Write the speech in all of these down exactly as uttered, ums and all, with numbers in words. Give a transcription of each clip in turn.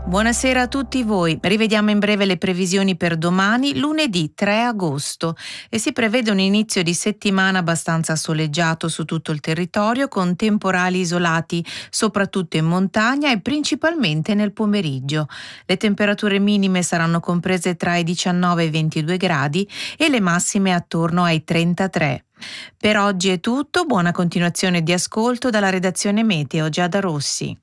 Buonasera a tutti voi. Rivediamo in breve le previsioni per domani, lunedì tre agosto, e si prevede un inizio di settimana abbastanza soleggiato su tutto il territorio, con temporali isolati soprattutto in montagna e principalmente nel pomeriggio. Le temperature minime saranno comprese tra i diciannove e i ventidue gradi e le massime attorno ai trentatré. Per oggi è tutto, buona continuazione di ascolto dalla redazione Meteo Giada Rossi.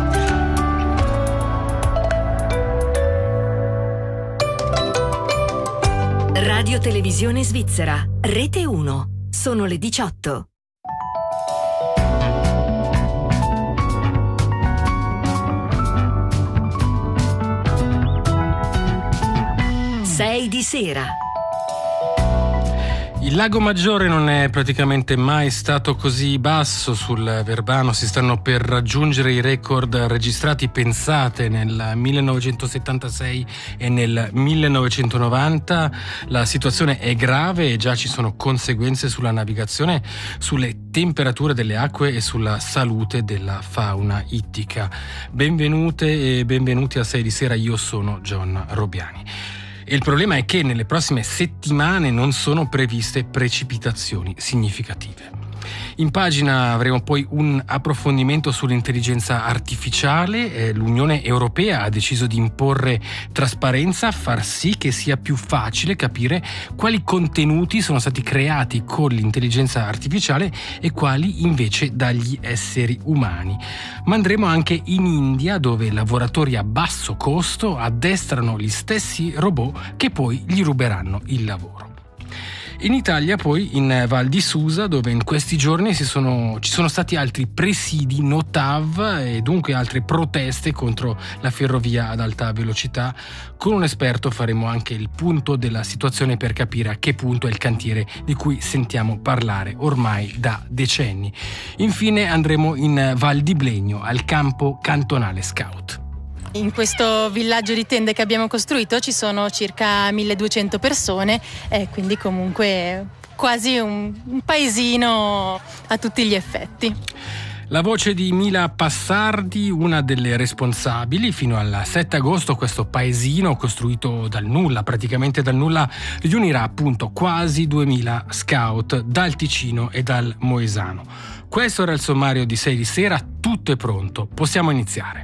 Radio Televisione Svizzera, Rete uno. Sono le diciotto. sei di sera. Il Lago Maggiore non è praticamente mai stato così basso sul Verbano, si stanno per raggiungere i record registrati, pensate, nel millenovecentosettantasei e nel millenovecentonovanta. La situazione è grave e già ci sono conseguenze sulla navigazione, sulle temperature delle acque e sulla salute della fauna ittica. Benvenute e benvenuti a sei di sera, io sono John Robiani. Il problema è che nelle prossime settimane non sono previste precipitazioni significative. In pagina avremo poi un approfondimento sull'intelligenza artificiale. Eh, L'Unione Europea ha deciso di imporre trasparenza, far sì che sia più facile capire quali contenuti sono stati creati con l'intelligenza artificiale e quali invece dagli esseri umani. Ma andremo anche in India, dove lavoratori a basso costo addestrano gli stessi robot che poi gli ruberanno il lavoro. In Italia poi, in Val di Susa, dove in questi giorni si sono, ci sono stati altri presidi no T A V e dunque altre proteste contro la ferrovia ad alta velocità. Con un esperto faremo anche il punto della situazione per capire a che punto è il cantiere di cui sentiamo parlare ormai da decenni. Infine andremo in Val di Blegno, al campo cantonale Scout. In questo villaggio di tende che abbiamo costruito ci sono circa milleduecento persone, e quindi comunque quasi un, un paesino a tutti gli effetti. La voce di Mila Passardi, una delle responsabili. Fino al sette agosto questo paesino, costruito dal nulla, praticamente dal nulla, riunirà appunto quasi duemila scout dal Ticino e dal Moesano. Questo era il sommario di sei di sera, tutto è pronto, possiamo iniziare.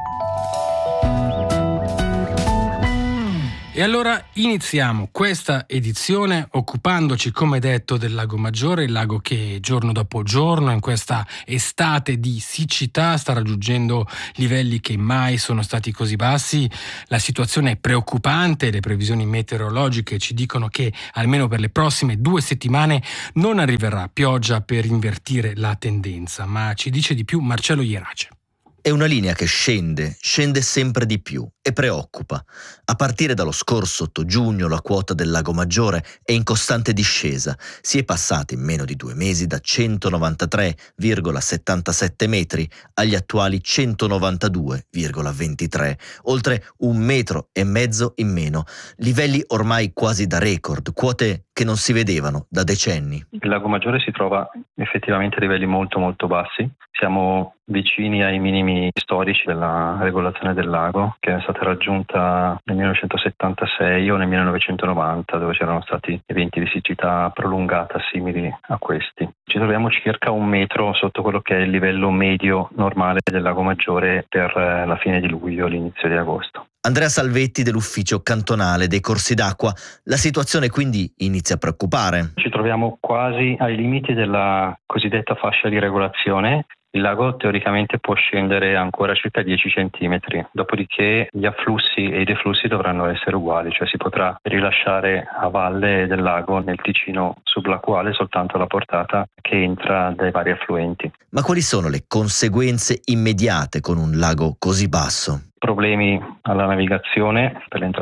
E allora iniziamo questa edizione occupandoci, come detto, del Lago Maggiore, il lago che giorno dopo giorno in questa estate di siccità sta raggiungendo livelli che mai sono stati così bassi. La situazione è preoccupante, le previsioni meteorologiche ci dicono che almeno per le prossime due settimane non arriverà pioggia per invertire la tendenza, ma ci dice di più Marcello Ierace. È una linea che scende, scende sempre di più e preoccupa. A partire dallo scorso otto giugno la quota del Lago Maggiore è in costante discesa. Si è passati in meno di due mesi da centonovantatré virgola settantasette metri agli attuali centonovantadue virgola ventitré, oltre un metro e mezzo in meno. Livelli ormai quasi da record, quote che non si vedevano da decenni. Il Lago Maggiore si trova effettivamente a livelli molto molto bassi. Siamo vicini ai minimi storici della regolazione del lago, che è stata raggiunta nel millenovecentosettantasei o nel millenovecentonovanta, dove c'erano stati eventi di siccità prolungata simili a questi. Ci troviamo circa un metro sotto quello che è il livello medio normale del Lago Maggiore per la fine di luglio, l'inizio di agosto. Andrea Salvetti dell'ufficio cantonale dei corsi d'acqua. La situazione quindi inizia a preoccupare. Ci troviamo quasi ai limiti della cosiddetta fascia di regolazione. Il lago teoricamente può scendere ancora circa dieci centimetri, dopodiché gli afflussi e i deflussi dovranno essere uguali, cioè si potrà rilasciare a valle del lago nel Ticino sublacquale soltanto la portata che entra dai vari affluenti. Ma quali sono le conseguenze immediate con un lago così basso? Problemi alla navigazione per l'entrata e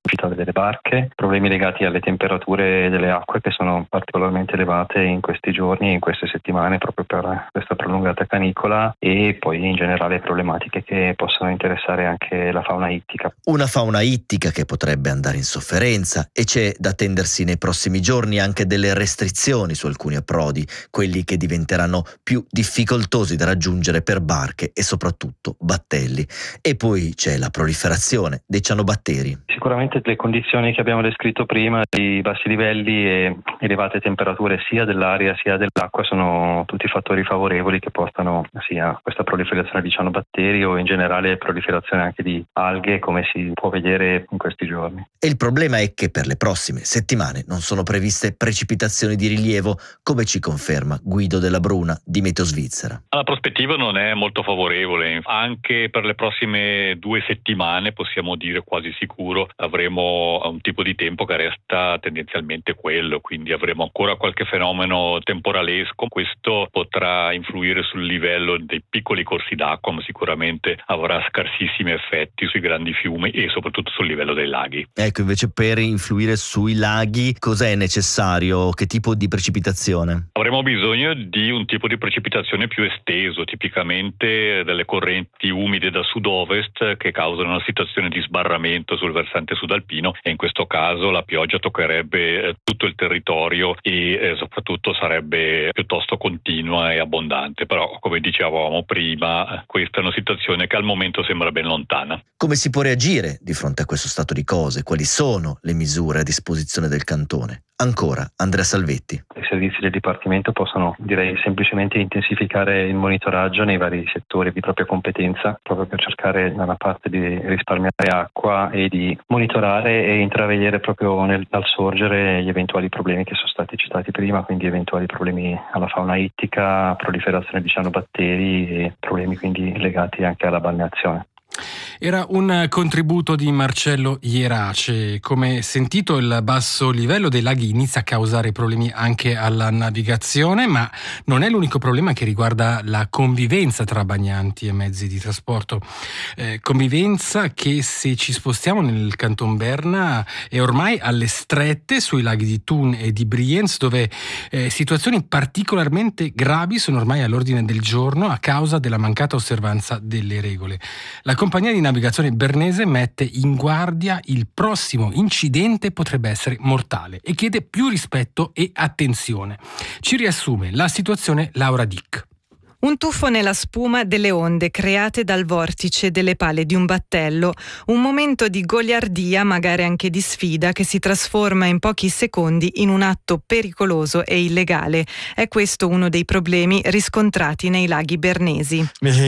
uscita delle barche, problemi legati alle temperature delle acque che sono particolarmente elevate in questi giorni e in queste settimane proprio per questa prolungata canicola, e poi in generale problematiche che possono interessare anche la fauna ittica. Una fauna ittica che potrebbe andare in sofferenza, e c'è da attendersi nei prossimi giorni anche delle restrizioni su alcuni approdi, quelli che diventeranno più difficoltosi da raggiungere per barche e soprattutto battelli. E poi c'è la proliferazione dei cianobatteri. Sicuramente le condizioni che abbiamo descritto prima, di bassi livelli e elevate temperature sia dell'aria sia dell'acqua, sono tutti fattori favorevoli che portano sia a questa proliferazione di cianobatteri o in generale proliferazione anche di alghe, come si può vedere in questi giorni. E il problema è che per le prossime settimane non sono previste precipitazioni di rilievo, come ci conferma Guido Della Bruna di Meteo Svizzera. La prospettiva non è molto favorevole, anche per le prossime due settimane possiamo dire quasi sicuro avremo un tipo di tempo che resta tendenzialmente quello, quindi avremo ancora qualche fenomeno temporalesco. Questo potrà influire sul livello dei piccoli corsi d'acqua, ma sicuramente avrà scarsissimi effetti sui grandi fiumi e soprattutto sul livello dei laghi. Ecco, invece per influire sui laghi cos'è necessario? Che tipo di precipitazione? Avremo bisogno di un tipo di precipitazione più esteso, tipicamente delle correnti umide da sud-ovest che causano una situazione di sbarramento sul versante sudalpino, e in questo caso la pioggia toccherebbe tutto il territorio e eh, soprattutto sarebbe piuttosto continua e abbondante. Però, come dicevamo prima, questa è una situazione che al momento sembra ben lontana. Come si può reagire di fronte a questo stato di cose? Quali sono le misure a disposizione del cantone? Ancora Andrea Salvetti. I servizi del Dipartimento possono, direi, semplicemente intensificare il monitoraggio nei vari settori di propria competenza, proprio per cercare da una parte di risparmiare acqua e di monitorare e intravedere proprio nel, dal sorgere gli eventuali problemi che sono stati citati prima, quindi eventuali problemi alla fauna ittica, proliferazione di cianobatteri e problemi quindi legati anche alla balneazione. Era un contributo di Marcello Ierace. Come sentito, il basso livello dei laghi inizia a causare problemi anche alla navigazione, ma non è l'unico problema che riguarda la convivenza tra bagnanti e mezzi di trasporto. Eh, convivenza che, se ci spostiamo nel Canton Berna, è ormai alle strette sui laghi di Thun e di Brienz, dove eh, situazioni particolarmente gravi sono ormai all'ordine del giorno a causa della mancata osservanza delle regole. La compagnia di navigazione bernese mette in guardia: il prossimo incidente potrebbe essere mortale, e chiede più rispetto e attenzione. Ci riassume la situazione Laura Dick. Un tuffo nella spuma delle onde create dal vortice delle pale di un battello, un momento di goliardia, magari anche di sfida, che si trasforma in pochi secondi in un atto pericoloso e illegale. È questo uno dei problemi riscontrati nei laghi bernesi.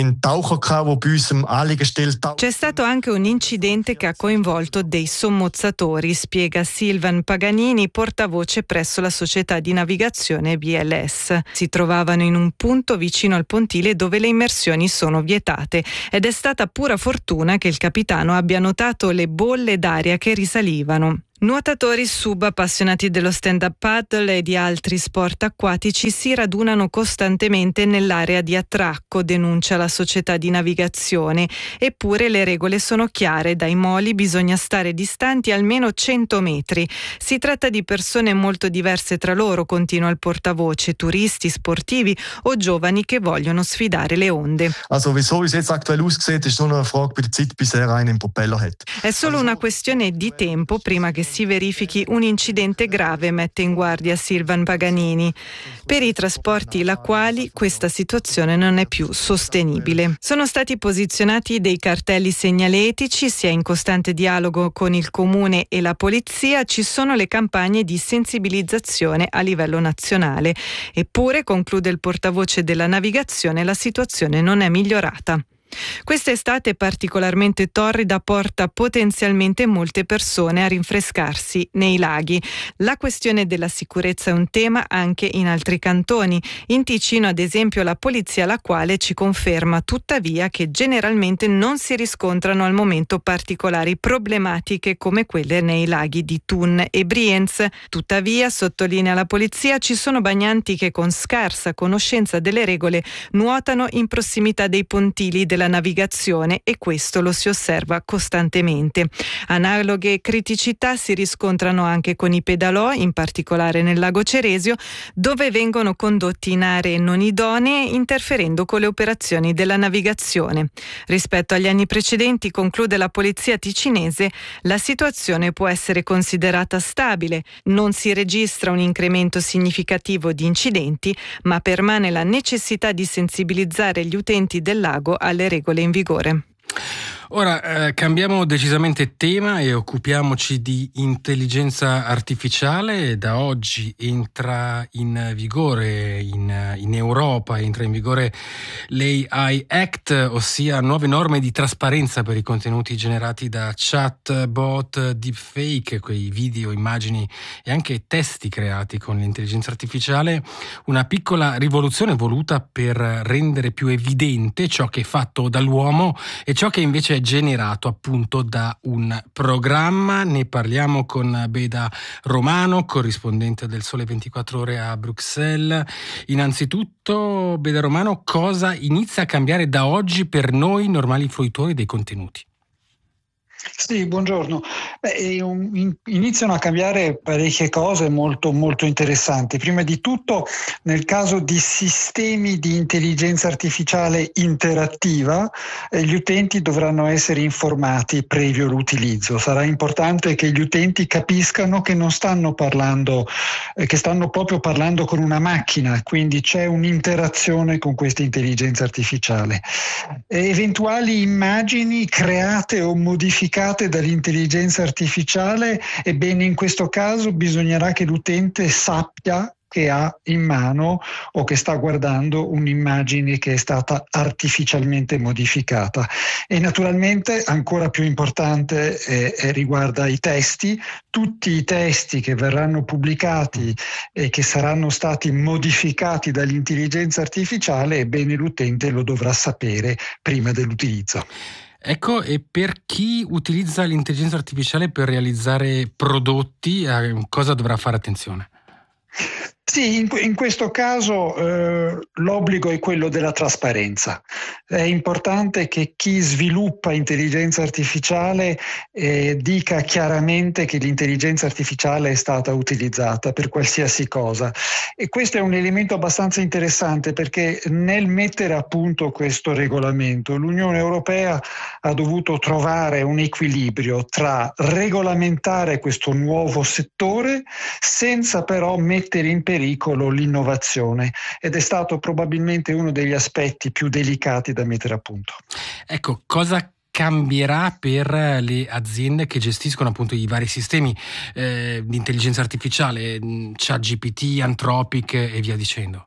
C'è stato anche un incidente che ha coinvolto dei sommozzatori, spiega Silvan Paganini, portavoce presso la società di navigazione B L S. Si trovavano in un punto vicino al pontile dove le immersioni sono vietate, ed è stata pura fortuna che il capitano abbia notato le bolle d'aria che risalivano. Nuotatori sub appassionati dello stand-up paddle e di altri sport acquatici si radunano costantemente nell'area di attracco, denuncia la società di navigazione. Eppure le regole sono chiare: dai moli bisogna stare distanti almeno cento metri. Si tratta di persone molto diverse tra loro, continua il portavoce: turisti, sportivi o giovani che vogliono sfidare le onde. È solo una questione di tempo prima che si verifichi un incidente grave, mette in guardia Silvan Paganini. Per i trasporti lacuali questa situazione non è più sostenibile. Sono stati posizionati dei cartelli segnaletici, si è in costante dialogo con il comune e la polizia, ci sono le campagne di sensibilizzazione a livello nazionale. Eppure, conclude il portavoce della navigazione, la situazione non è migliorata. Quest'estate particolarmente torrida porta potenzialmente molte persone a rinfrescarsi nei laghi. La questione della sicurezza è un tema anche in altri cantoni. In Ticino, ad esempio, la polizia lacuale ci conferma tuttavia che generalmente non si riscontrano al momento particolari problematiche come quelle nei laghi di Thun e Brienz. Tuttavia, sottolinea la polizia, ci sono bagnanti che con scarsa conoscenza delle regole nuotano in prossimità dei pontili della della navigazione e questo lo si osserva costantemente. Analoghe criticità si riscontrano anche con i pedalò, in particolare nel lago Ceresio, dove vengono condotti in aree non idonee, interferendo con le operazioni della navigazione. Rispetto agli anni precedenti, conclude la polizia ticinese, la situazione può essere considerata stabile, non si registra un incremento significativo di incidenti, ma permane la necessità di sensibilizzare gli utenti del lago alle regole in vigore. Ora eh, cambiamo decisamente tema e occupiamoci di intelligenza artificiale. Da oggi entra in vigore in, in Europa, entra in vigore l'A I Act, ossia nuove norme di trasparenza per i contenuti generati da chat, bot, deepfake, quei video, immagini e anche testi creati con l'intelligenza artificiale. Una piccola rivoluzione voluta per rendere più evidente ciò che è fatto dall'uomo e ciò che invece è generato appunto da un programma. Ne parliamo con Beda Romano, corrispondente del Sole ventiquattro Ore a Bruxelles. Innanzitutto, Beda Romano, cosa inizia a cambiare da oggi per noi normali fruitori dei contenuti? Sì, buongiorno. Beh, un, iniziano a cambiare parecchie cose molto, molto interessanti. Prima di tutto, nel caso di sistemi di intelligenza artificiale interattiva, eh, gli utenti dovranno essere informati previo l'utilizzo. Sarà importante che gli utenti capiscano che non stanno parlando, eh, che stanno proprio parlando con una macchina, quindi c'è un'interazione con questa intelligenza artificiale. Eh, eventuali immagini create o modificate dall'intelligenza artificiale, ebbene in questo caso bisognerà che l'utente sappia che ha in mano o che sta guardando un'immagine che è stata artificialmente modificata. E naturalmente ancora più importante eh, eh, riguarda i testi. Tutti i testi che verranno pubblicati e che saranno stati modificati dall'intelligenza artificiale, ebbene l'utente lo dovrà sapere prima dell'utilizzo. Ecco, e per chi utilizza l'intelligenza artificiale per realizzare prodotti, a cosa dovrà fare attenzione? Sì, in, in questo caso eh, l'obbligo è quello della trasparenza. È importante che chi sviluppa intelligenza artificiale eh, dica chiaramente che l'intelligenza artificiale è stata utilizzata per qualsiasi cosa. E questo è un elemento abbastanza interessante, perché nel mettere a punto questo regolamento l'Unione Europea ha dovuto trovare un equilibrio tra regolamentare questo nuovo settore senza però mettere in pericolo l'innovazione, ed è stato probabilmente uno degli aspetti più delicati da mettere a punto. Ecco, cosa cambierà per le aziende che gestiscono appunto i vari sistemi eh, di intelligenza artificiale, ChatGPT, Anthropic e via dicendo?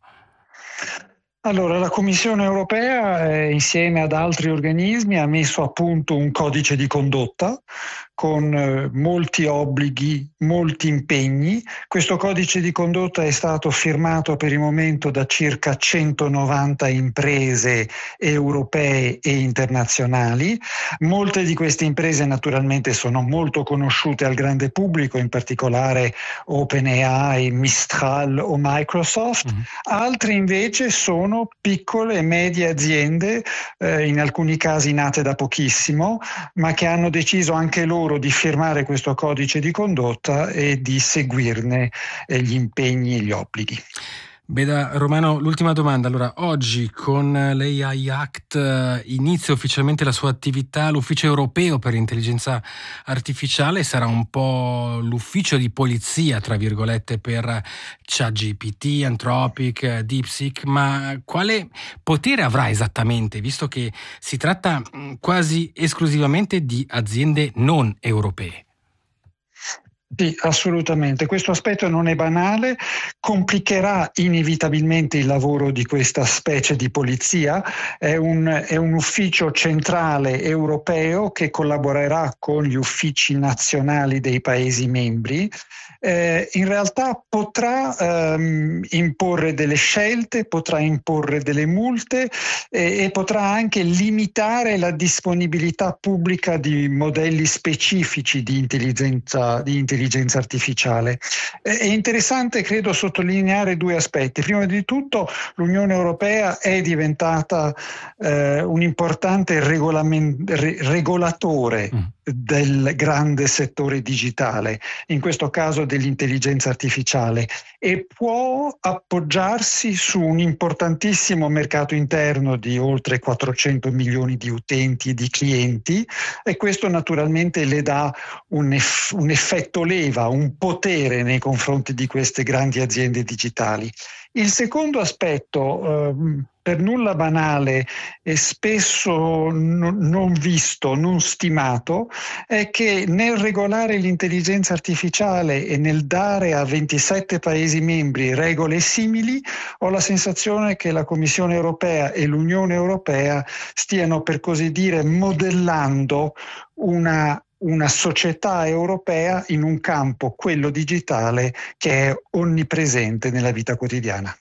Allora, la Commissione Europea, eh, insieme ad altri organismi, ha messo a punto un codice di condotta con eh, molti obblighi, molti impegni. Questo codice di condotta è stato firmato per il momento da circa centonovanta imprese europee e internazionali. Molte di queste imprese naturalmente sono molto conosciute al grande pubblico, in particolare OpenAI, Mistral o Microsoft. Mm-hmm. Altre invece sono piccole e medie aziende, eh, in alcuni casi nate da pochissimo, ma che hanno deciso anche loro di firmare questo codice di condotta e di seguirne eh, gli impegni e gli obblighi. Beda Romano, l'ultima domanda. Allora, oggi con l'A I Act inizia ufficialmente la sua attività l'Ufficio Europeo per l'Intelligenza Artificiale. Sarà un po' l'ufficio di polizia, tra virgolette, per ChatGPT, Anthropic, DeepSeek, ma quale potere avrà esattamente, visto che si tratta quasi esclusivamente di aziende non europee? Sì, assolutamente. Questo aspetto non è banale, complicherà inevitabilmente il lavoro di questa specie di polizia. È un, è un ufficio centrale europeo che collaborerà con gli uffici nazionali dei Paesi membri. Eh, in realtà potrà ehm, imporre delle scelte, potrà imporre delle multe eh, e potrà anche limitare la disponibilità pubblica di modelli specifici di intelligenza, di intelligenza dell'intelligenza artificiale. È interessante, credo, sottolineare due aspetti. Prima di tutto, l'Unione Europea è diventata eh, un importante regolamen- re- regolatore mm. del grande settore digitale, in questo caso dell'intelligenza artificiale, e può appoggiarsi su un importantissimo mercato interno di oltre quattrocento milioni di utenti e di clienti, e questo naturalmente le dà un, eff- un effetto leva, un potere nei confronti di queste grandi aziende digitali. Il secondo aspetto, eh, per nulla banale e spesso n- non visto, non stimato, è che nel regolare l'intelligenza artificiale e nel dare a ventisette Paesi membri regole simili, ho la sensazione che la Commissione europea e l'Unione Europea stiano, per così dire, modellando una una società europea in un campo, quello digitale, che è onnipresente nella vita quotidiana.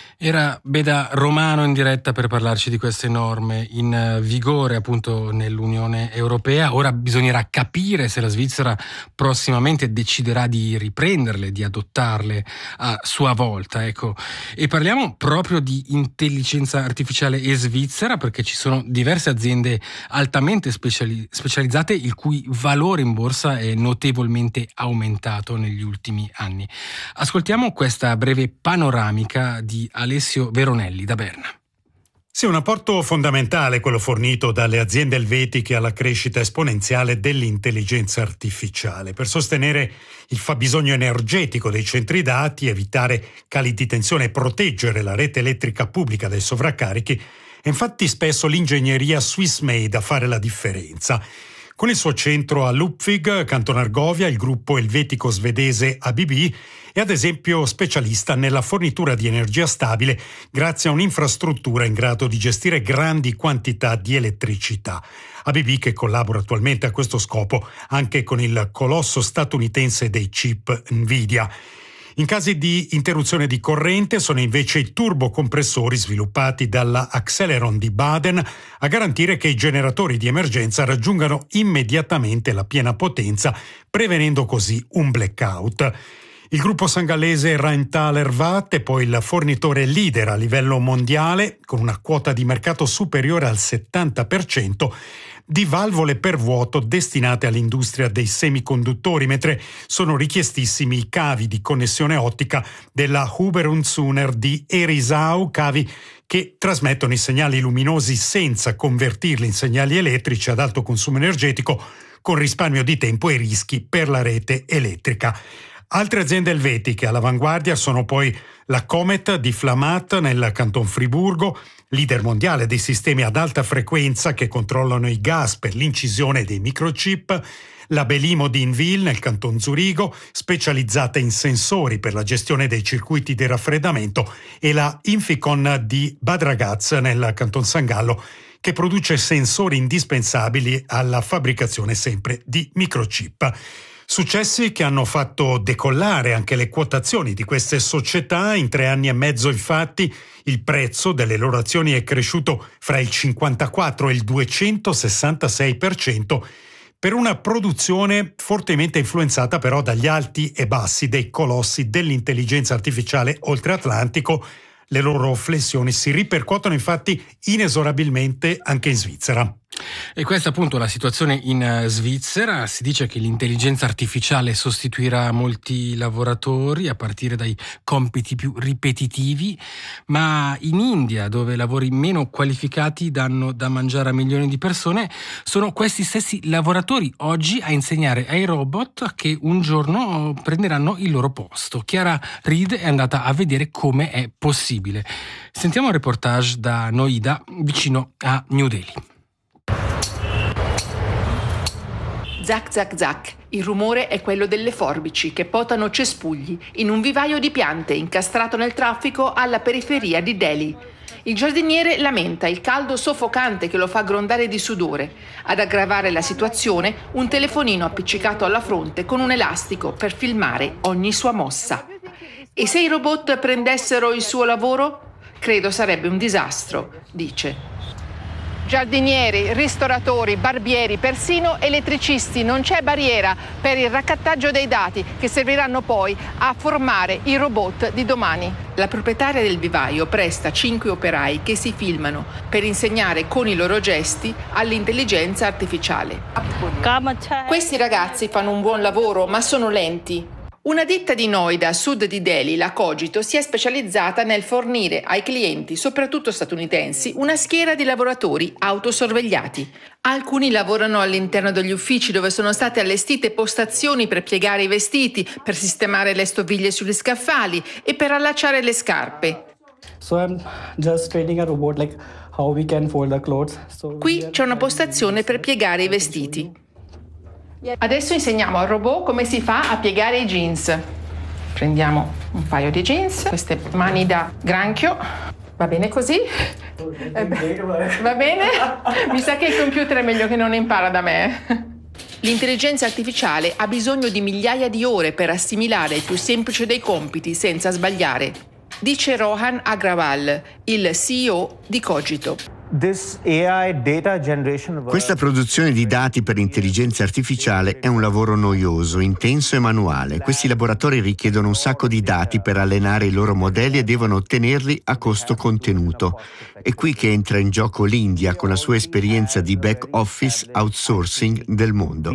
Era Beda Romano in diretta per parlarci di queste norme in vigore appunto nell'Unione Europea. Ora bisognerà capire se la Svizzera prossimamente deciderà di riprenderle, di adottarle a sua volta. Ecco. E parliamo proprio di intelligenza artificiale e svizzera, perché ci sono diverse aziende altamente speciali- specializzate il cui valore in borsa è notevolmente aumentato negli ultimi anni. Ascoltiamo questa breve panoramica di Alessio Veronelli da Berna. Sì, un apporto fondamentale quello fornito dalle aziende elvetiche alla crescita esponenziale dell'intelligenza artificiale per sostenere il fabbisogno energetico dei centri dati, evitare cali di tensione e proteggere la rete elettrica pubblica dai sovraccarichi. È infatti spesso l'ingegneria Swiss made a fare la differenza. Con il suo centro a Lupvig, Canton Argovia, il gruppo elvetico-svedese A B B è ad esempio specialista nella fornitura di energia stabile grazie a un'infrastruttura in grado di gestire grandi quantità di elettricità. A B B che collabora attualmente a questo scopo anche con il colosso statunitense dei chip Nvidia. In casi di interruzione di corrente sono invece i turbocompressori sviluppati dalla Accelleron di Baden a garantire che i generatori di emergenza raggiungano immediatamente la piena potenza, prevenendo così un blackout. Il gruppo sangallese Rheintaler Watt è poi il fornitore leader a livello mondiale, con una quota di mercato superiore al settanta per cento, di valvole per vuoto destinate all'industria dei semiconduttori, mentre sono richiestissimi i cavi di connessione ottica della Huber und Zuner di Erisau, cavi che trasmettono i segnali luminosi senza convertirli in segnali elettrici ad alto consumo energetico, con risparmio di tempo e rischi per la rete elettrica. Altre aziende elvetiche all'avanguardia sono poi la Comet di Flamatt nel Canton Friburgo, leader mondiale dei sistemi ad alta frequenza che controllano i gas per l'incisione dei microchip, la Belimo di Inwil nel Canton Zurigo, specializzata in sensori per la gestione dei circuiti di raffreddamento, e la Inficon di Bad Ragaz nel Canton San Gallo, che produce sensori indispensabili alla fabbricazione sempre di microchip. Successi che hanno fatto decollare anche le quotazioni di queste società. In tre anni e mezzo, infatti, il prezzo delle loro azioni è cresciuto fra il cinquantaquattro e il duecentosessantasei per cento, per una produzione fortemente influenzata però dagli alti e bassi dei colossi dell'intelligenza artificiale oltreatlantico. Le loro flessioni si ripercuotono infatti inesorabilmente anche in Svizzera. E questa è appunto la situazione in Svizzera. Si dice che l'intelligenza artificiale sostituirà molti lavoratori a partire dai compiti più ripetitivi, ma in India, dove lavori meno qualificati danno da mangiare a milioni di persone, sono questi stessi lavoratori oggi a insegnare ai robot che un giorno prenderanno il loro posto. Chiara Reed è andata a vedere come è possibile. Sentiamo un reportage da Noida, vicino a New Delhi. Zac zac zac, il rumore è quello delle forbici che potano cespugli in un vivaio di piante incastrato nel traffico alla periferia di Delhi. Il giardiniere lamenta il caldo soffocante che lo fa grondare di sudore. Ad aggravare la situazione, un telefonino appiccicato alla fronte con un elastico per filmare ogni sua mossa. E se i robot prendessero il suo lavoro? Credo sarebbe un disastro, dice. Giardinieri, ristoratori, barbieri, persino elettricisti. Non c'è barriera per il raccattaggio dei dati che serviranno poi a formare i robot di domani. La proprietaria del vivaio presta cinque operai che si filmano per insegnare con i loro gesti all'intelligenza artificiale. Questi ragazzi fanno un buon lavoro, ma sono lenti. Una ditta di Noida, a sud di Delhi, la Cogito, si è specializzata nel fornire ai clienti, soprattutto statunitensi, una schiera di lavoratori autosorvegliati. Alcuni lavorano all'interno degli uffici dove sono state allestite postazioni per piegare i vestiti, per sistemare le stoviglie sugli scaffali e per allacciare le scarpe. So I'm just training a robot like how we can fold the clothes. So qui c'è una postazione per piegare i vestiti. Adesso insegniamo al robot come si fa a piegare i jeans. Prendiamo un paio di jeans, queste mani da granchio. Va bene così? Va bene? Mi sa che il computer è meglio che non impara da me. L'intelligenza artificiale ha bisogno di migliaia di ore per assimilare il più semplice dei compiti senza sbagliare, dice Rohan Agrawal, il C E O di Cogito. Questa produzione di dati per intelligenza artificiale è un lavoro noioso, intenso e manuale. Questi laboratori richiedono un sacco di dati per allenare i loro modelli e devono ottenerli a costo contenuto. È qui che entra in gioco l'India con la sua esperienza di back office outsourcing del mondo.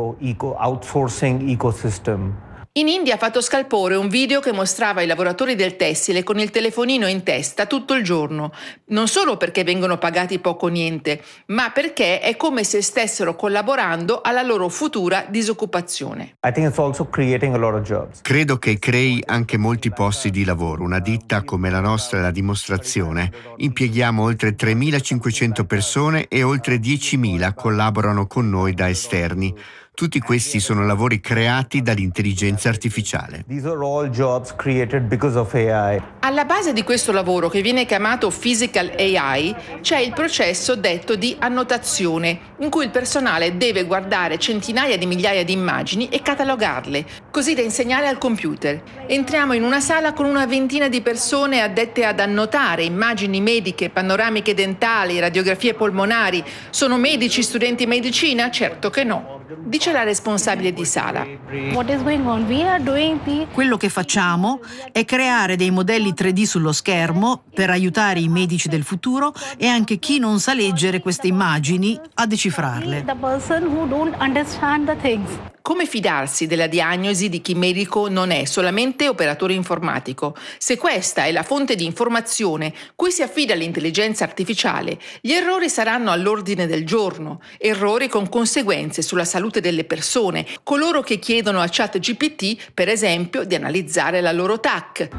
In India ha fatto scalpore un video che mostrava i lavoratori del tessile con il telefonino in testa tutto il giorno, non solo perché vengono pagati poco o niente, ma perché è come se stessero collaborando alla loro futura disoccupazione. Credo che crei anche molti posti di lavoro. Una ditta come la nostra è la dimostrazione. Impieghiamo oltre tremilacinquecento persone e oltre diecimila collaborano con noi da esterni. Tutti questi sono lavori creati dall'intelligenza artificiale. Alla base di questo lavoro, che viene chiamato Physical A I, c'è il processo detto di annotazione, in cui il personale deve guardare centinaia di migliaia di immagini e catalogarle, così da insegnare al computer. Entriamo in una sala con una ventina di persone addette ad annotare immagini mediche, panoramiche dentali, radiografie polmonari. Sono medici, studenti di medicina? Certo che no. Dice la responsabile di sala. Quello che facciamo è creare dei modelli tre D sullo schermo per aiutare i medici del futuro e anche chi non sa leggere queste immagini a decifrarle. Come fidarsi della diagnosi di chi medico non è solamente operatore informatico? Se questa è la fonte di informazione cui si affida l'intelligenza artificiale, gli errori saranno all'ordine del giorno, errori con conseguenze sulla salute delle persone, coloro che chiedono a ChatGPT, per esempio, di analizzare la loro T A C.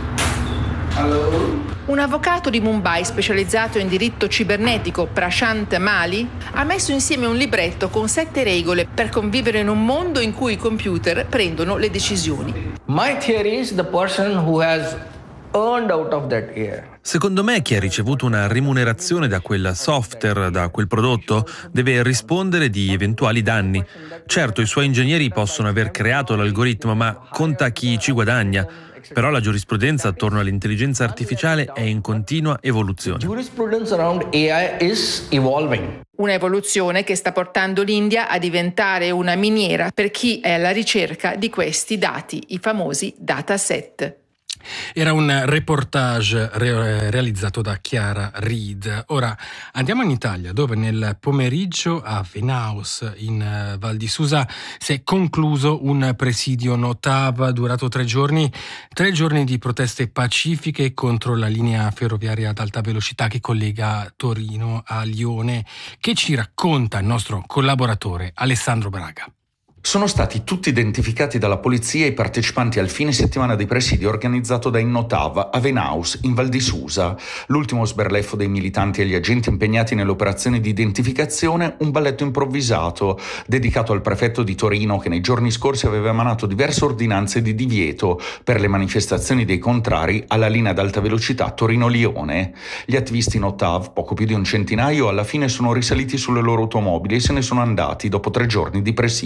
Hello. Un avvocato di Mumbai specializzato in diritto cibernetico, Prashant Mali, ha messo insieme un libretto con sette regole per convivere in un mondo in cui i computer prendono le decisioni. My theory is the person who has earned out of that air. Secondo me chi ha ricevuto una remunerazione da quel software, da quel prodotto, deve rispondere di eventuali danni. Certo, i suoi ingegneri possono aver creato l'algoritmo, ma conta chi ci guadagna. Però la giurisprudenza attorno all'intelligenza artificiale è in continua evoluzione. Jurisprudence around A I is evolving. Una evoluzione che sta portando l'India a diventare una miniera per chi è alla ricerca di questi dati, i famosi dataset. Era un reportage re- realizzato da Chiara Reed. Ora andiamo in Italia, dove nel pomeriggio a Venaus, in uh, Val di Susa, si è concluso un presidio Notav durato tre giorni, tre giorni di proteste pacifiche contro la linea ferroviaria ad alta velocità che collega Torino a Lione, che ci racconta il nostro collaboratore Alessandro Braga. Sono stati tutti identificati dalla polizia i partecipanti al fine settimana di presidio organizzato da Innotav a Venaus, in Val di Susa. L'ultimo sberleffo dei militanti e gli agenti impegnati nelle operazioni di identificazione, un balletto improvvisato, dedicato al prefetto di Torino che nei giorni scorsi aveva emanato diverse ordinanze di divieto per le manifestazioni dei contrari alla linea ad alta velocità Torino-Lione. Gli attivisti Innotav, poco più di un centinaio, alla fine sono risaliti sulle loro automobili e se ne sono andati dopo tre giorni di presidio.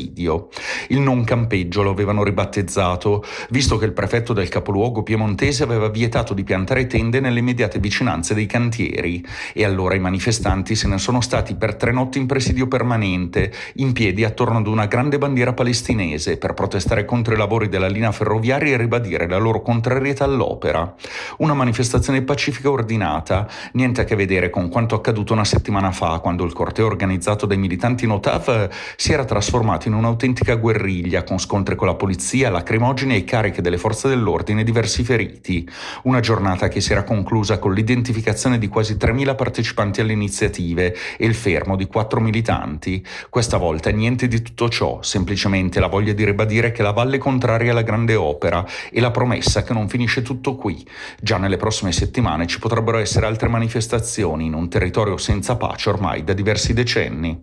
Il non campeggio lo avevano ribattezzato, visto che il prefetto del capoluogo piemontese aveva vietato di piantare tende nelle immediate vicinanze dei cantieri. E allora i manifestanti se ne sono stati per tre notti in presidio permanente, in piedi attorno ad una grande bandiera palestinese, per protestare contro i lavori della linea ferroviaria e ribadire la loro contrarietà all'opera. Una manifestazione pacifica e ordinata, niente a che vedere con quanto accaduto una settimana fa, quando il corteo organizzato dai militanti Notav si era trasformato in un'autentica guerriglia, con scontri con la polizia, lacrimogeni e cariche delle forze dell'ordine e diversi feriti. Una giornata che si era conclusa con l'identificazione di quasi tremila partecipanti alle iniziative e il fermo di quattro militanti. Questa volta niente di tutto ciò, semplicemente la voglia di ribadire che la valle è contraria alla grande opera e la promessa che non finisce tutto qui. Già nelle prossime settimane ci potrebbero essere altre manifestazioni in un territorio senza pace ormai da diversi decenni.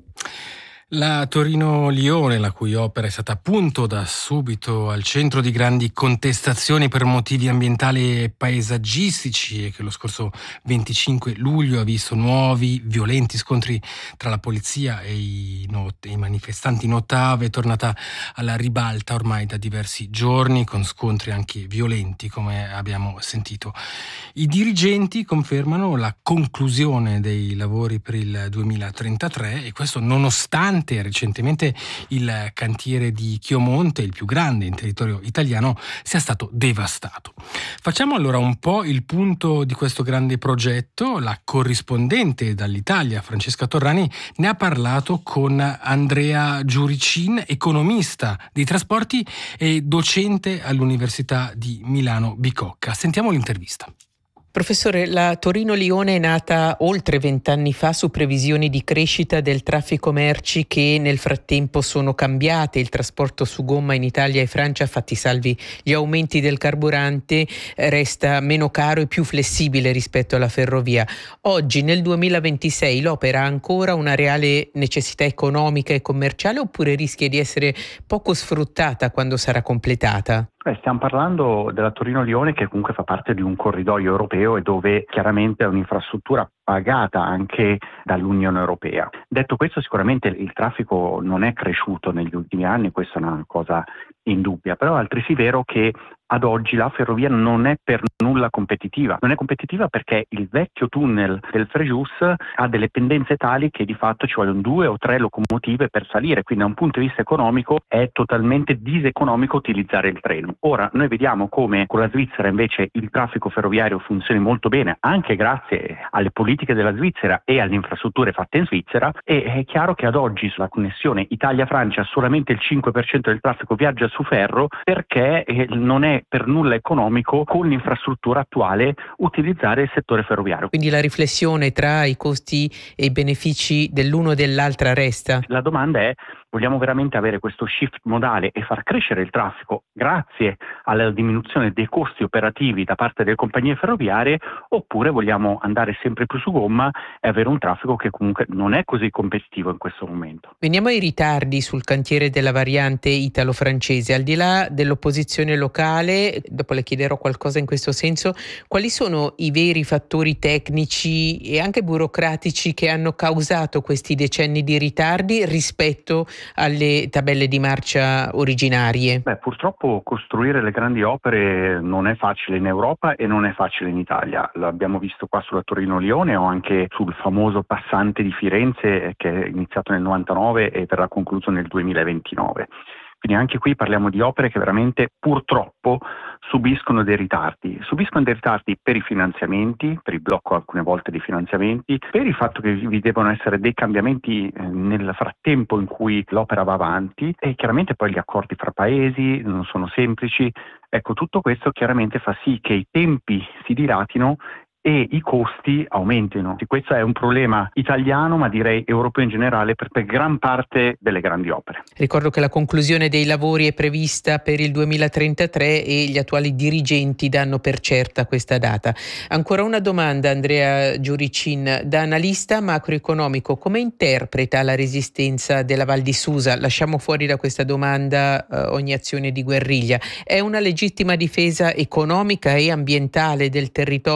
La Torino-Lione, la cui opera è stata appunto da subito al centro di grandi contestazioni per motivi ambientali e paesaggistici e che lo scorso venticinque luglio ha visto nuovi violenti scontri tra la polizia e i, not- i manifestanti Notav, è tornata alla ribalta ormai da diversi giorni, con scontri anche violenti, come abbiamo sentito. I dirigenti confermano la conclusione dei lavori per il duemilatrentatré, e questo nonostante recentemente il cantiere di Chiomonte, il più grande in territorio italiano, sia stato devastato. Facciamo allora un po' il punto di questo grande progetto. La corrispondente dall'Italia, Francesca Torrani, ne ha parlato con Andrea Giuricin, economista dei trasporti e docente all'Università di Milano Bicocca. Sentiamo l'intervista. Professore, la Torino-Lione è nata oltre vent'anni fa su previsioni di crescita del traffico merci che nel frattempo sono cambiate. Il trasporto su gomma in Italia e Francia, fatti salvi gli aumenti del carburante, resta meno caro e più flessibile rispetto alla ferrovia. Oggi, nel duemilaventisei, l'opera ha ancora una reale necessità economica e commerciale oppure rischia di essere poco sfruttata quando sarà completata? Beh, stiamo parlando della Torino-Lione, che comunque fa parte di un corridoio europeo e dove chiaramente è un'infrastruttura pagata anche dall'Unione Europea. Detto questo, sicuramente il traffico non è cresciuto negli ultimi anni, questa è una cosa indubbia, però è altresì vero che ad oggi la ferrovia non è per nulla competitiva. Non è competitiva perché il vecchio tunnel del Frejus ha delle pendenze tali che di fatto ci vogliono due o tre locomotive per salire, quindi da un punto di vista economico è totalmente diseconomico utilizzare il treno. Ora, noi vediamo come con la Svizzera invece il traffico ferroviario funzioni molto bene, anche grazie alle politiche della Svizzera e alle infrastrutture fatte in Svizzera, e è chiaro che ad oggi sulla connessione Italia-Francia solamente il cinque per cento del traffico viaggia su ferro perché non è per nulla economico con l'infrastruttura attuale utilizzare il settore ferroviario. Quindi la riflessione tra i costi e i benefici dell'uno e dell'altra resta? La domanda è: vogliamo veramente avere questo shift modale e far crescere il traffico grazie alla diminuzione dei costi operativi da parte delle compagnie ferroviarie, oppure vogliamo andare sempre più su gomma e avere un traffico che comunque non è così competitivo in questo momento? Veniamo ai ritardi sul cantiere della variante italo-francese. Al di là dell'opposizione locale, dopo le chiederò qualcosa in questo senso, quali sono i veri fattori tecnici e anche burocratici che hanno causato questi decenni di ritardi rispetto alle tabelle di marcia originarie? Beh, purtroppo costruire le grandi opere non è facile in Europa e non è facile in Italia. L'abbiamo visto qua sulla Torino-Lione o anche sul famoso passante di Firenze che è iniziato nel novantanove e verrà concluso nel duemilaventinove. Quindi anche qui parliamo di opere che veramente purtroppo subiscono dei ritardi. Subiscono dei ritardi per i finanziamenti, per il blocco alcune volte dei finanziamenti, per il fatto che vi devono essere dei cambiamenti nel frattempo in cui l'opera va avanti, e chiaramente poi gli accordi fra paesi non sono semplici. Ecco, tutto questo chiaramente fa sì che i tempi si dilatino e i costi aumentino. Questo è un problema italiano, ma direi europeo in generale, per, per gran parte delle grandi opere. Ricordo che la conclusione dei lavori è prevista per il duemilatrentatré e gli attuali dirigenti danno per certa questa data. Ancora una domanda, Andrea Giuricin, da analista macroeconomico, come interpreta la resistenza della Val di Susa? Lasciamo fuori da questa domanda eh, ogni azione di guerriglia. È una legittima difesa economica e ambientale del territorio da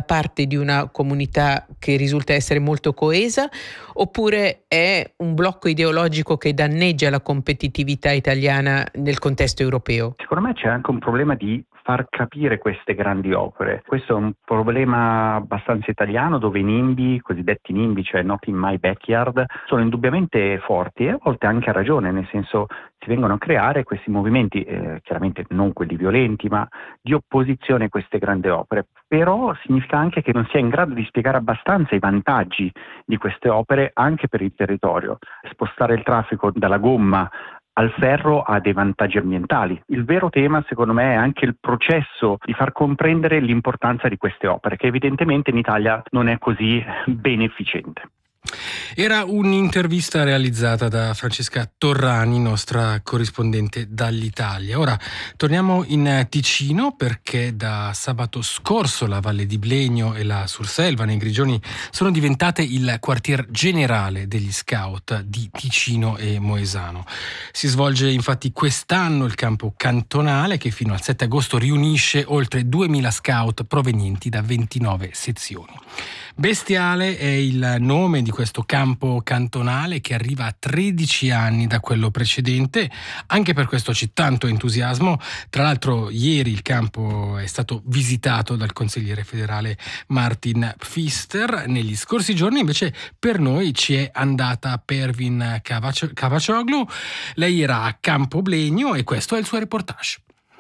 fa parte di una comunità che risulta essere molto coesa, oppure è un blocco ideologico che danneggia la competitività italiana nel contesto europeo? Secondo me c'è anche un problema di far capire queste grandi opere. Questo è un problema abbastanza italiano, dove i NIMBY, cosiddetti NIMBY, cioè Not in My Backyard, sono indubbiamente forti e a volte anche a ragione, nel senso si vengono a creare questi movimenti, eh, chiaramente non quelli violenti, ma di opposizione a queste grandi opere. Però significa anche che non si è in grado di spiegare abbastanza i vantaggi di queste opere anche per il territorio. Spostare il traffico dalla gomma al ferro ha dei vantaggi ambientali. Il vero tema, secondo me, è anche il processo di far comprendere l'importanza di queste opere, che evidentemente in Italia non è così beneficente. Era un'intervista realizzata da Francesca Torrani, nostra corrispondente dall'Italia. Ora torniamo in Ticino, perché da sabato scorso la Valle di Blegno e la Surselva nei Grigioni sono diventate il quartier generale degli scout di Ticino e Moesano. Si svolge infatti quest'anno il campo cantonale, che fino al sette agosto riunisce oltre duemila scout provenienti da ventinove sezioni. Bestiale è il nome di questo campo cantonale, che arriva a tredici anni da quello precedente. Anche per questo c'è tanto entusiasmo. Tra l'altro ieri il campo è stato visitato dal consigliere federale Martin Pfister. Negli scorsi giorni invece per noi ci è andata Pervin Cavacioglu. Lei era a Campo Blegno e questo è il suo reportage.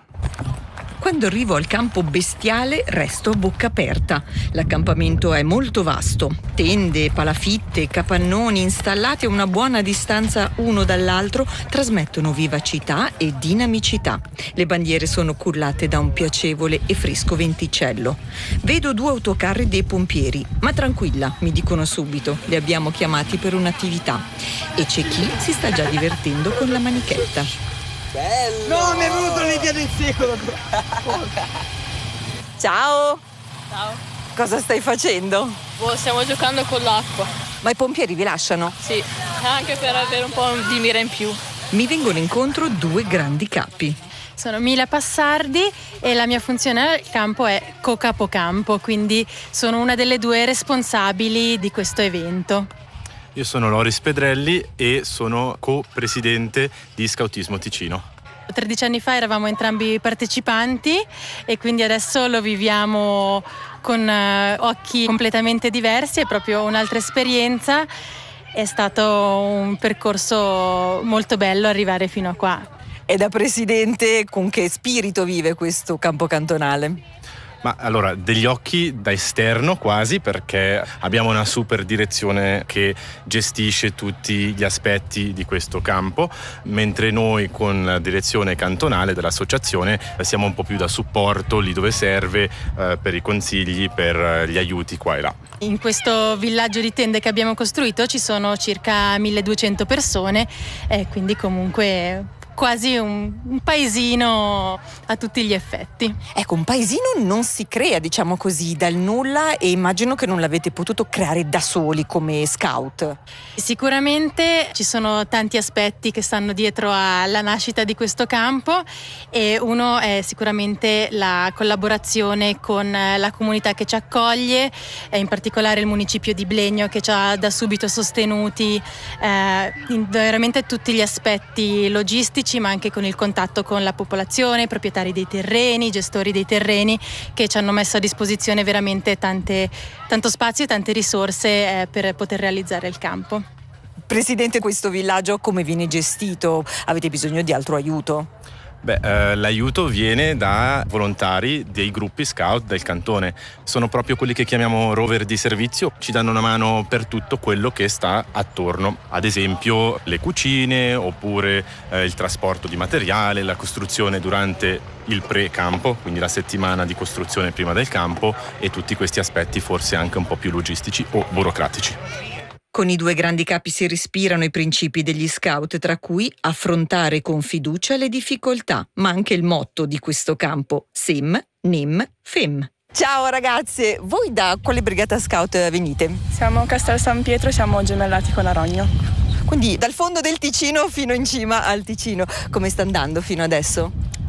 Quando arrivo al campo Bestiale resto a bocca aperta. L'accampamento è molto vasto. Tende, palafitte, capannoni installati a una buona distanza uno dall'altro trasmettono vivacità e dinamicità. Le bandiere sono cullate da un piacevole e fresco venticello. Vedo due autocarri dei pompieri, ma tranquilla, mi dicono subito, li abbiamo chiamati per un'attività. E c'è chi si sta già divertendo con la manichetta. Bello! No, mi è venuto l'idea del secolo! Ciao! Ciao! Cosa stai facendo? Oh, stiamo giocando con l'acqua. Ma i pompieri vi lasciano? Sì, anche per avere un po' di mira in più. Mi vengono incontro due grandi capi. Sono Mila Passardi e la mia funzione al campo è co-capocampo, quindi sono una delle due responsabili di questo evento. Io sono Loris Pedrelli e sono co-presidente di Scoutismo Ticino. tredici anni fa eravamo entrambi partecipanti e quindi adesso lo viviamo con occhi completamente diversi, è proprio un'altra esperienza. È stato un percorso molto bello arrivare fino a qua. E da presidente con che spirito vive questo campo cantonale? Ma allora, degli occhi da esterno quasi, perché abbiamo una super direzione che gestisce tutti gli aspetti di questo campo, mentre noi con la direzione cantonale dell'associazione siamo un po' più da supporto lì dove serve, eh, per i consigli, per gli aiuti qua e là. In questo villaggio di tende che abbiamo costruito ci sono circa milleduecento persone, e quindi comunque quasi un, un paesino a tutti gli effetti. Ecco, un paesino non si crea, diciamo così, dal nulla, e immagino che non l'avete potuto creare da soli come scout. Sicuramente ci sono tanti aspetti che stanno dietro alla nascita di questo campo, e uno è sicuramente la collaborazione con la comunità che ci accoglie, in particolare il municipio di Blegno, che ci ha da subito sostenuti eh, in veramente tutti gli aspetti logistici, ma anche con il contatto con la popolazione, i proprietari dei terreni, i gestori dei terreni, che ci hanno messo a disposizione veramente tante, tanto spazio e tante risorse eh, per poter realizzare il campo. Presidente, questo villaggio come viene gestito? Avete bisogno di altro aiuto? Beh, eh, l'aiuto viene da volontari dei gruppi scout del cantone. Sono proprio quelli che chiamiamo rover di servizio, ci danno una mano per tutto quello che sta attorno, ad esempio le cucine, oppure eh, il trasporto di materiale, la costruzione durante il pre-campo, quindi la settimana di costruzione prima del campo, e tutti questi aspetti forse anche un po' più logistici o burocratici. Con i due grandi capi si respirano i principi degli scout, tra cui affrontare con fiducia le difficoltà, ma anche il motto di questo campo: Sem, Nem, Fem. Ciao ragazze, voi da quale brigata scout venite? Siamo Castel San Pietro e siamo gemellati con Arogno. Quindi dal fondo del Ticino fino in cima al Ticino. Come sta andando fino adesso?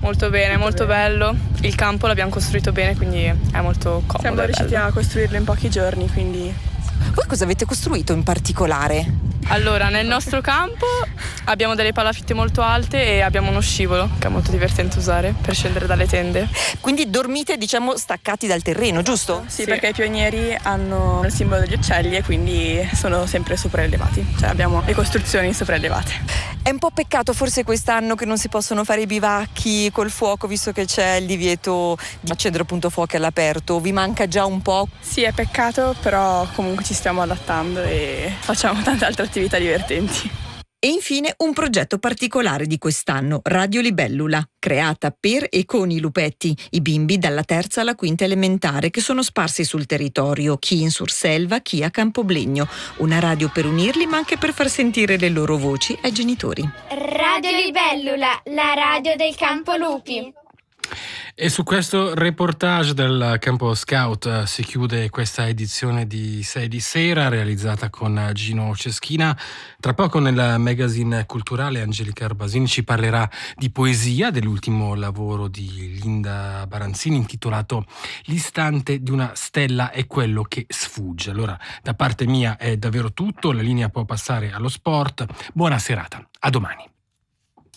Molto bene, molto bello. Il campo l'abbiamo costruito bene, quindi è molto comodo. Siamo riusciti a costruirlo in pochi giorni, quindi... Voi cosa avete costruito in particolare? Allora, nel nostro campo abbiamo delle palafitte molto alte e abbiamo uno scivolo che è molto divertente usare per scendere dalle tende. Quindi dormite, diciamo, staccati dal terreno, giusto? Sì, sì, perché i pionieri hanno il simbolo degli uccelli e quindi sono sempre sopraelevati, cioè abbiamo le costruzioni sopraelevate. È un po' peccato forse quest'anno che non si possono fare i bivacchi col fuoco, visto che c'è il divieto di accendere appunto fuochi all'aperto. Vi manca già un po'? Sì, è peccato, però comunque ci stiamo adattando e facciamo tante altre attività divertenti. E infine un progetto particolare di quest'anno, Radio Libellula, creata per e con i lupetti, i bimbi dalla terza alla quinta elementare che sono sparsi sul territorio, chi in Surselva, chi a Campoblegno. Una radio per unirli ma anche per far sentire le loro voci ai genitori. Radio Libellula, la radio del Campo Lupi. E su questo reportage del Campo Scout si chiude questa edizione di sei di sera realizzata con Gino Ceschina. Tra poco nel magazine culturale Angelica Arbasini ci parlerà di poesia, dell'ultimo lavoro di Linda Baranzini intitolato L'istante di una stella è quello che sfugge. Allora, da parte mia è davvero tutto, la linea può passare allo sport. Buona serata, a domani.